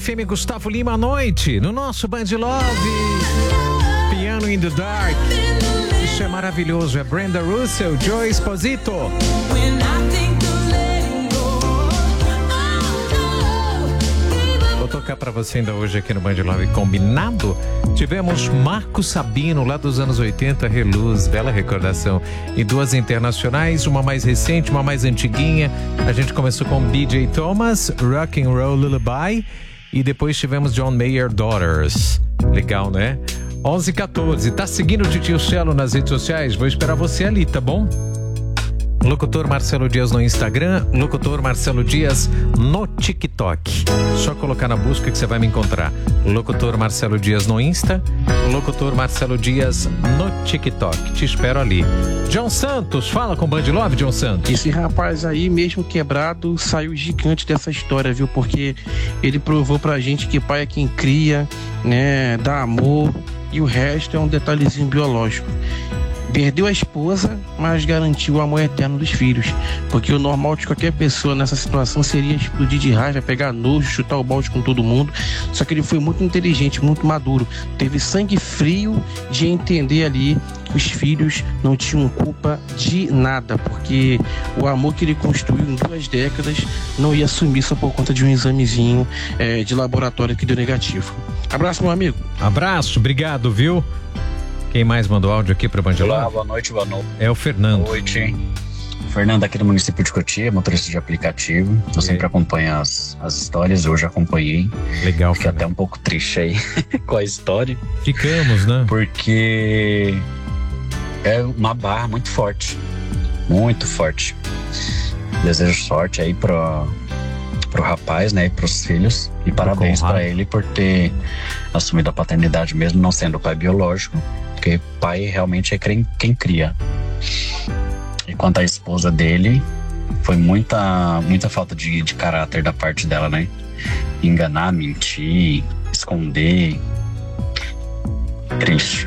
FM, Gustavo Lima à noite, no nosso Band Love. Piano in the Dark. Isso é maravilhoso. É Brenda Russell, Joe Esposito. Vou tocar pra você ainda hoje aqui no Band Love, combinado? Tivemos Marco Sabino, lá dos anos 80, Reluz, bela recordação. E duas internacionais, uma mais recente, uma mais antiguinha. A gente começou com B.J. Thomas, Rock and Roll Lullaby. E depois tivemos John Mayer, Daughters. Legal, né? 11h14. Tá seguindo o Titio Cello nas redes sociais? Vou esperar você ali, tá bom? Locutor Marcelo Dias no Instagram, Locutor Marcelo Dias no TikTok. Só colocar na busca que você vai me encontrar. Locutor Marcelo Dias no Insta, Locutor Marcelo Dias no TikTok. Te espero ali. John Santos, fala com o Band Love, John Santos. Esse rapaz aí, mesmo quebrado, saiu gigante dessa história, viu? Porque ele provou pra gente que pai é quem cria, né? Dá amor, e o resto é um detalhezinho biológico. Perdeu a esposa, mas garantiu o amor eterno dos filhos. Porque o normal de qualquer pessoa nessa situação seria explodir de raiva, pegar nojo, chutar o balde com todo mundo. Só que ele foi muito inteligente, muito maduro. Teve sangue frio de entender ali que os filhos não tinham culpa de nada. Porque o amor que ele construiu em 2 décadas não ia sumir só por conta de um examezinho de laboratório que deu negativo. Abraço, meu amigo. Abraço, obrigado, viu? Quem mais mandou áudio aqui para o Band Love? Olá, boa noite. É o Fernando. Boa noite. Fernando aqui do município de Cotia, motorista de aplicativo. Eu sempre acompanho as histórias, hoje acompanhei. Legal, fiquei até um pouco triste aí com a história. Ficamos, né? Porque é uma barra muito forte. Muito forte. Desejo sorte aí pro rapaz, né, e pros filhos. E parabéns para ele por ter assumido a paternidade mesmo não sendo o pai biológico. Porque pai realmente é quem cria. E quanto à esposa dele, foi muita falta de caráter da parte dela, né? Enganar, mentir, esconder. Triste.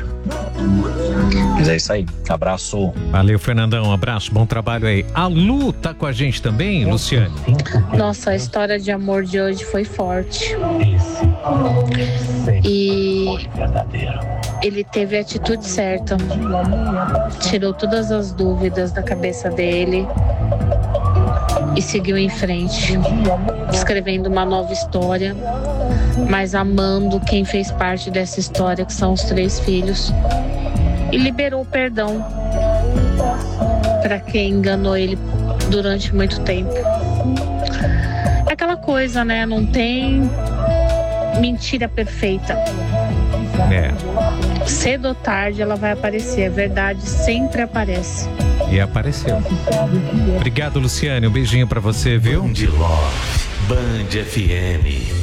Mas é isso aí. Abraço. Valeu, Fernandão. Um abraço, bom trabalho aí. A Lu tá com a gente também, Luciane? Nossa, a história de amor de hoje foi forte. E ele teve a atitude certa. Tirou todas as dúvidas da cabeça dele e seguiu em frente, escrevendo uma nova história, mas amando quem fez parte dessa história, que são os 3 filhos, e liberou o perdão para quem enganou ele durante muito tempo. É aquela coisa, né? Não tem mentira perfeita. Cedo ou tarde ela vai aparecer. A verdade sempre aparece. E apareceu. Obrigado, Luciane. Um beijinho pra você, viu? Band Love, Band FM.